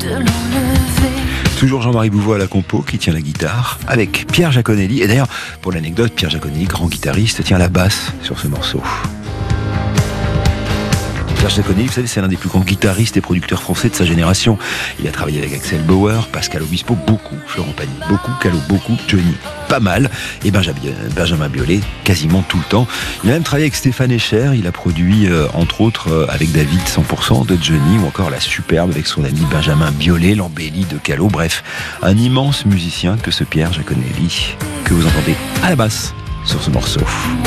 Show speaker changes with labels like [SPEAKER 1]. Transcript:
[SPEAKER 1] Toujours Jean-Marie Bouveau à la compo qui tient la guitare avec Pierre Giaconelli. Et d'ailleurs, pour l'anecdote, Pierre Giaconelli, grand guitariste, tient la basse sur ce morceau. Pierre Giaconelli, vous savez, c'est l'un des plus grands guitaristes et producteurs français de sa génération. Il a travaillé avec Axel Bauer, Pascal Obispo, beaucoup, Florent Pagny, beaucoup, Calo, beaucoup, Johnny, pas mal, et Benjamin Biolay, quasiment tout le temps. Il a même travaillé avec Stéphane Escher, il a produit, entre autres, avec David 100% de Johnny, ou encore La Superbe avec son ami Benjamin Biolay, l'embellie de Calo. Bref, un immense musicien que ce Pierre Giaconelli, que vous entendez à la basse sur ce morceau.